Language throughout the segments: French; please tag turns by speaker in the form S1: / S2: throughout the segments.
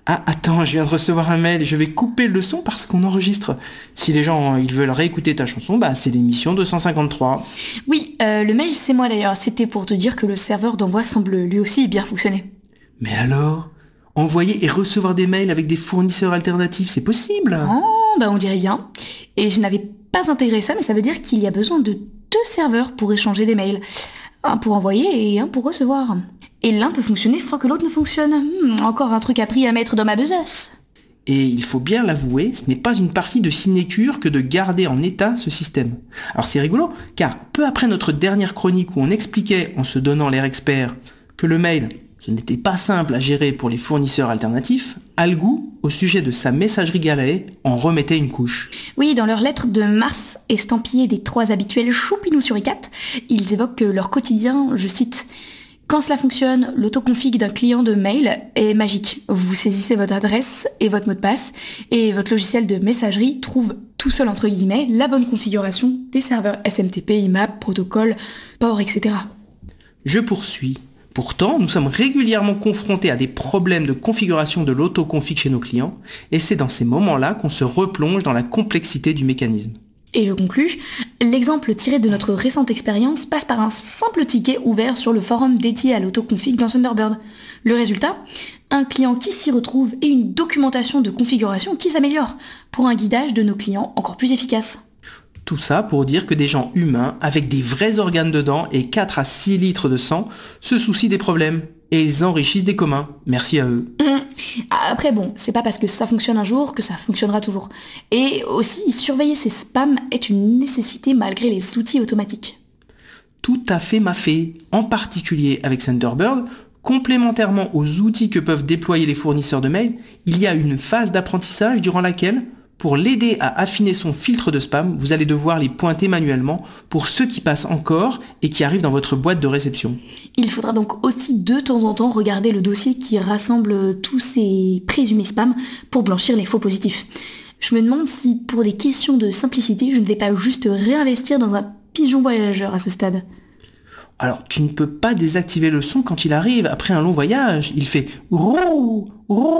S1: Ah, attends, je viens de recevoir un mail, je vais couper le son parce qu'on enregistre. Si les gens, ils veulent réécouter ta chanson, c'est l'émission 253.
S2: Oui, le mail c'est moi d'ailleurs, c'était pour te dire que le serveur d'envoi semble lui aussi bien fonctionner.
S1: Mais alors, envoyer et recevoir des mails avec des fournisseurs alternatifs, c'est possible?
S2: Oh, on dirait bien. Et je n'avais pas intégré ça, mais ça veut dire qu'il y a besoin de 2 serveurs pour échanger des mails. Un pour envoyer et un pour recevoir. Et l'un peut fonctionner sans que l'autre ne fonctionne. Encore un truc appris à mettre dans ma besace.
S1: Et il faut bien l'avouer, ce n'est pas une partie de sinécure que de garder en état ce système. Alors c'est rigolo, car peu après notre dernière chronique où on expliquait, en se donnant l'air expert, que le mail, ce n'était pas simple à gérer pour les fournisseurs alternatifs, Algou, au sujet de sa messagerie Galae, en remettait une couche.
S2: Oui, dans leur lettre de mars, estampillée des 3 habituels choupinous sur i4, ils évoquent leur quotidien, je cite, « Quand cela fonctionne, l'autoconfig d'un client de mail est magique. Vous saisissez votre adresse et votre mot de passe, et votre logiciel de messagerie trouve tout seul entre guillemets la bonne configuration des serveurs SMTP, IMAP, protocole, port, etc. »
S1: Je poursuis. Pourtant, nous sommes régulièrement confrontés à des problèmes de configuration de l'autoconfig chez nos clients, et c'est dans ces moments-là qu'on se replonge dans la complexité du mécanisme.
S2: Et je conclus, l'exemple tiré de notre récente expérience passe par un simple ticket ouvert sur le forum dédié à l'autoconfig dans Thunderbird. Le résultat, un client qui s'y retrouve et une documentation de configuration qui s'améliore, pour un guidage de nos clients encore plus efficace.
S1: Tout ça pour dire que des gens humains, avec des vrais organes dedans et 4 à 6 litres de sang, se soucient des problèmes. Et ils enrichissent des communs. Merci à eux.
S2: Après c'est pas parce que ça fonctionne un jour que ça fonctionnera toujours. Et aussi, surveiller ces spams est une nécessité malgré les outils automatiques.
S1: Tout à fait maffé. En particulier avec Thunderbird, complémentairement aux outils que peuvent déployer les fournisseurs de mails, il y a une phase d'apprentissage durant laquelle, pour l'aider à affiner son filtre de spam, vous allez devoir les pointer manuellement pour ceux qui passent encore et qui arrivent dans votre boîte de réception.
S2: Il faudra donc aussi de temps en temps regarder le dossier qui rassemble tous ces présumés spams pour blanchir les faux positifs. Je me demande si, pour des questions de simplicité, je ne vais pas juste réinvestir dans un pigeon voyageur à ce stade.
S1: Alors, tu ne peux pas désactiver le son quand il arrive après un long voyage. Il fait « roux, roux ».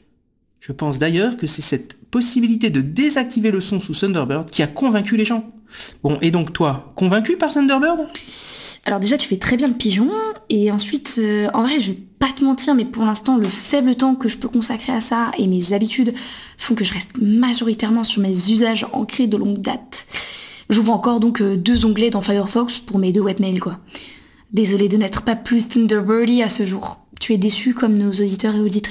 S1: Je pense d'ailleurs que c'est cette possibilité de désactiver le son sous Thunderbird qui a convaincu les gens. Bon, et donc toi, convaincu par Thunderbird ?
S2: Alors déjà, tu fais très bien le pigeon, et ensuite, en vrai, je vais pas te mentir, mais pour l'instant, le faible temps que je peux consacrer à ça et mes habitudes font que je reste majoritairement sur mes usages ancrés de longue date. J'ouvre encore donc 2 onglets dans Firefox pour mes 2 webmails, quoi. Désolée de n'être pas plus Thunderbirdy à ce jour. Tu es déçu comme nos auditeurs et auditrices ?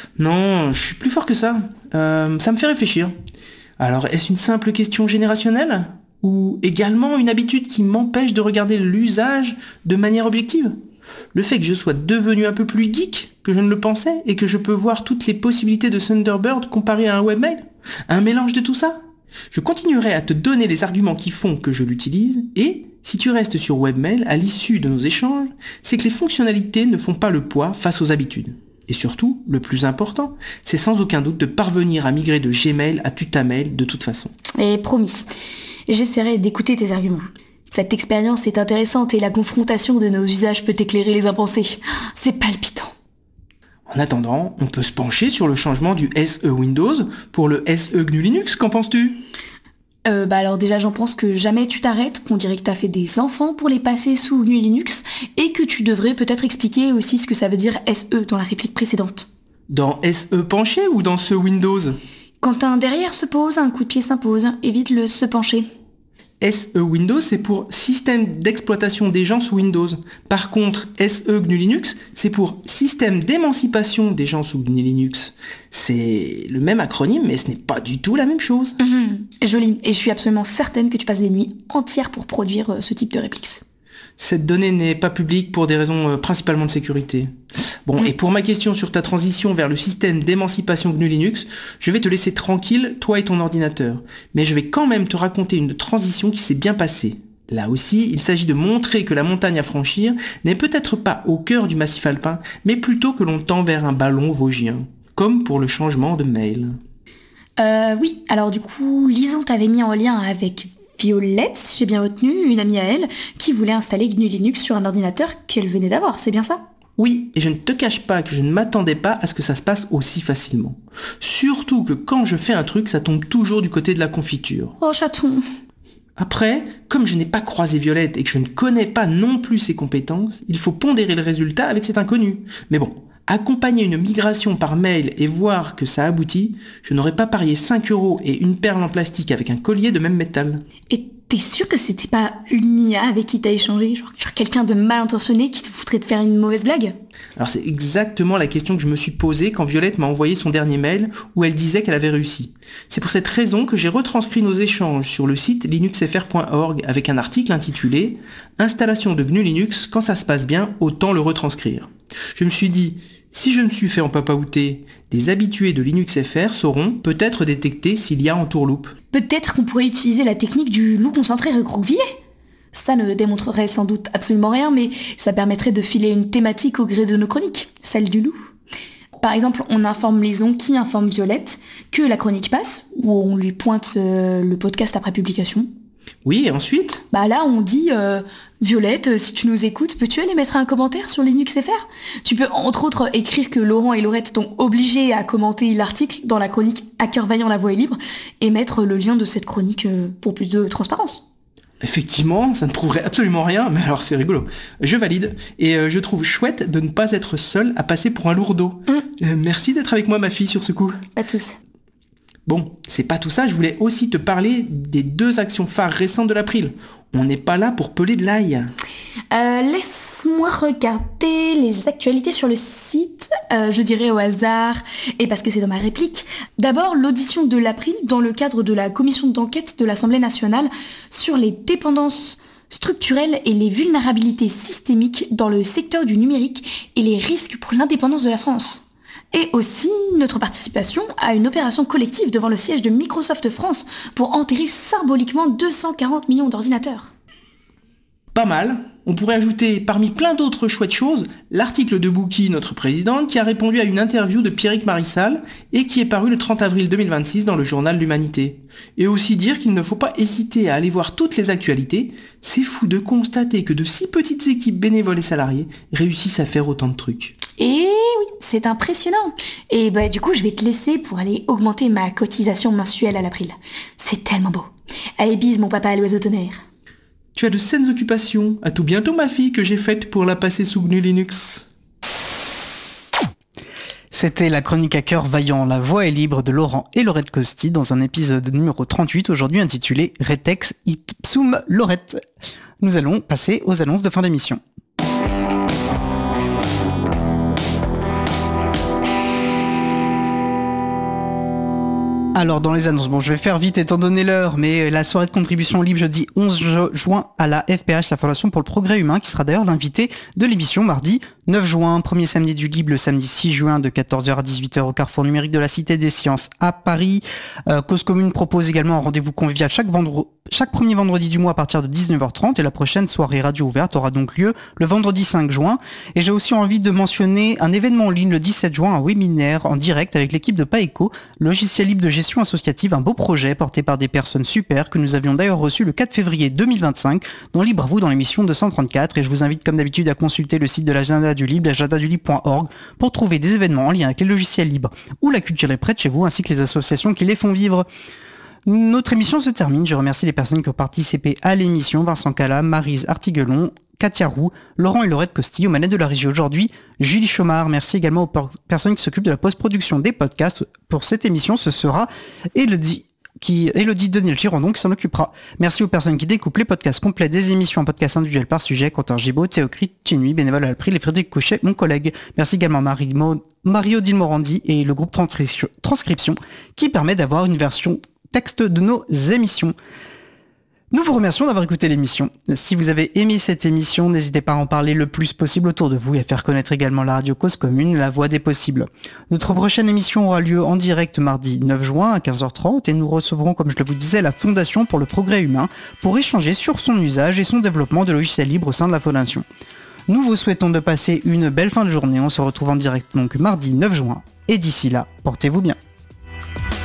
S1: Non, je suis plus fort que ça. Ça me fait réfléchir. Alors, est-ce une simple question générationnelle ? Ou également une habitude qui m'empêche de regarder l'usage de manière objective ? Le fait que je sois devenu un peu plus geek que je ne le pensais et que je peux voir toutes les possibilités de Thunderbird comparées à un webmail ? Un mélange de tout ça ? Je continuerai à te donner les arguments qui font que je l'utilise et, si tu restes sur webmail à l'issue de nos échanges, c'est que les fonctionnalités ne font pas le poids face aux habitudes. Et surtout, le plus important, c'est sans aucun doute de parvenir à migrer de Gmail à Tutamail de toute façon.
S2: Et promis, j'essaierai d'écouter tes arguments. Cette expérience est intéressante et la confrontation de nos usages peut éclairer les impensés. C'est palpitant.
S1: En attendant, on peut se pencher sur le changement du SE Windows pour le SE GNU Linux, qu'en penses-tu ?
S2: Alors déjà, j'en pense que jamais tu t'arrêtes, qu'on dirait que t'as fait des enfants pour les passer sous GNU Linux, et que tu devrais peut-être expliquer aussi ce que ça veut dire SE dans la réplique précédente.
S1: Dans SE penché ou dans ce Windows ?
S2: Quand un derrière se pose, un coup de pied s'impose, évite le se pencher.
S1: SE Windows, c'est pour système d'exploitation des gens sous Windows. Par contre, SE GNU Linux, c'est pour système d'émancipation des gens sous GNU Linux. C'est le même acronyme, mais ce n'est pas du tout la même chose.
S2: Joli, et je suis absolument certaine que tu passes des nuits entières pour produire ce type de répliques.
S1: Cette donnée n'est pas publique pour des raisons principalement de sécurité. Bon, et pour ma question sur ta transition vers le système d'émancipation GNU Linux, je vais te laisser tranquille, toi et ton ordinateur. Mais je vais quand même te raconter une transition qui s'est bien passée. Là aussi, il s'agit de montrer que la montagne à franchir n'est peut-être pas au cœur du massif alpin, mais plutôt que l'on tend vers un ballon vosgien. Comme pour le changement de mail.
S2: Oui, alors du coup, Lison t'avait mis en lien avec Violette, si j'ai bien retenu, une amie à elle, qui voulait installer GNU Linux sur un ordinateur qu'elle venait d'avoir, c'est bien ça ?
S1: Oui, et je ne te cache pas que je ne m'attendais pas à ce que ça se passe aussi facilement. Surtout que quand je fais un truc, ça tombe toujours du côté de la confiture.
S2: Oh chaton.
S1: Après, comme je n'ai pas croisé Violette et que je ne connais pas non plus ses compétences, il faut pondérer le résultat avec cet inconnu. Mais bon, accompagner une migration par mail et voir que ça aboutit, je n'aurais pas parié 5 € et une perle en plastique avec un collier de même métal.
S2: Et t'es sûr que c'était pas une IA avec qui t'as échangé? Genre quelqu'un de mal intentionné qui te foutrait de faire une mauvaise blague?
S1: Alors c'est exactement la question que je me suis posée quand Violette m'a envoyé son dernier mail où elle disait qu'elle avait réussi. C'est pour cette raison que j'ai retranscrit nos échanges sur le site linuxfr.org avec un article intitulé « Installation de GNU Linux, quand ça se passe bien, autant le retranscrire ». Je me suis dit, si je me suis fait en papaouter, des habitués de LinuxFR sauront peut-être détecter s'il y a entourloupe.
S2: Peut-être qu'on pourrait utiliser la technique du loup concentré recroquevillé. Ça ne démontrerait sans doute absolument rien, mais ça permettrait de filer une thématique au gré de nos chroniques, celle du loup. Par exemple, on informe Lison qui informe Violette que la chronique passe, ou on lui pointe le podcast après publication.
S1: Oui, et ensuite ?
S2: Bah là, on dit Violette, si tu nous écoutes, peux-tu aller mettre un commentaire sur LinuxFR ? Tu peux entre autres écrire que Laurent et Laurette t'ont obligé à commenter l'article dans la chronique À cœur vaillant, la voix est libre, et mettre le lien de cette chronique pour plus de transparence.
S1: Effectivement, ça ne prouverait absolument rien, mais alors c'est rigolo. Je valide, et je trouve chouette de ne pas être seule à passer pour un lourdeau. Merci d'être avec moi, ma fille, sur ce coup.
S2: Pas de soucis.
S1: Bon, c'est pas tout ça, je voulais aussi te parler des 2 actions phares récentes de l'April. On n'est pas là pour peler de l'ail.
S2: Laisse-moi regarder les actualités sur le site, je dirais au hasard, et parce que c'est dans ma réplique. D'abord, l'audition de l'April dans le cadre de la commission d'enquête de l'Assemblée nationale sur les dépendances structurelles et les vulnérabilités systémiques dans le secteur du numérique et les risques pour l'indépendance de la France. Et aussi notre participation à une opération collective devant le siège de Microsoft France pour enterrer symboliquement 240 millions d'ordinateurs.
S1: Pas mal. On pourrait ajouter, parmi plein d'autres chouettes choses, l'article de Bouki, notre présidente, qui a répondu à une interview de Pierrick Marissal et qui est paru le 30 avril 2026 dans le journal L'Humanité. Et aussi dire qu'il ne faut pas hésiter à aller voir toutes les actualités. C'est fou de constater que de si petites équipes bénévoles et salariées réussissent à faire autant de trucs.
S2: Et oui, c'est impressionnant. Et bah du coup, je vais te laisser pour aller augmenter ma cotisation mensuelle à l'April. C'est tellement beau. Allez, bise mon papa à l'oiseau tonnerre.
S1: Tu as de saines occupations. À tout bientôt, ma fille, que j'ai faite pour la passer sous GNU Linux.
S3: C'était la chronique à cœur vaillant, la voix est libre de Laurent et Laurette Costi dans un épisode numéro 38, aujourd'hui intitulé Retex ipsum Laurette. Nous allons passer aux annonces de fin d'émission. Alors dans les annonces, bon je vais faire vite étant donné l'heure, mais la soirée de contribution libre jeudi 11 juin à la FPH, la Fondation pour le Progrès Humain, qui sera d'ailleurs l'invité de l'émission mardi 9 juin, premier samedi du libre, le samedi 6 juin de 14h à 18h au Carrefour numérique de la Cité des Sciences à Paris. Cause Commune propose également un rendez-vous convivial chaque premier vendredi du mois à partir de 19h30 et la prochaine soirée radio ouverte aura donc lieu le vendredi 5 juin. Et j'ai aussi envie de mentionner un événement en ligne le 17 juin, un webinaire en direct avec l'équipe de Paeco, logiciel libre de gestion associative, un beau projet porté par des personnes super que nous avions d'ailleurs reçu le 4 février 2025 dans Libre à vous dans l'émission 234 et je vous invite comme d'habitude à consulter le site de l'agenda du libre, agendadulibre.org pour trouver des événements en lien avec les logiciels libres ou la culture est près de chez vous ainsi que les associations qui les font vivre. Notre émission se termine, je remercie les personnes qui ont participé à l'émission, Vincent Cala, Maryse Artiguelon, Katia Roux, Laurent et Laurette Costi, aux manettes de la régie aujourd'hui, Julie Chomard. Merci également aux personnes qui s'occupent de la post-production des podcasts. Pour cette émission, ce sera Elodie Daniel Girondon qui s'en occupera. Merci aux personnes qui découpent les podcasts complets des émissions en podcasts individuels par sujet, Quentin Gibaud, Théocrite, Chinui, bénévole à l'April et Frédéric Cochet, mon collègue. Merci également à Mario-Odile Morandi et le groupe Transcription qui permet d'avoir une version texte de nos émissions. Nous vous remercions d'avoir écouté l'émission. Si vous avez aimé cette émission, n'hésitez pas à en parler le plus possible autour de vous et à faire connaître également la radio Cause Commune, la voix des possibles. Notre prochaine émission aura lieu en direct mardi 9 juin à 15h30 et nous recevrons, comme je le vous disais, la Fondation pour le Progrès Humain pour échanger sur son usage et son développement de logiciels libres au sein de la Fondation. Nous vous souhaitons de passer une belle fin de journée. On se retrouve en direct donc mardi 9 juin et d'ici là, portez-vous bien.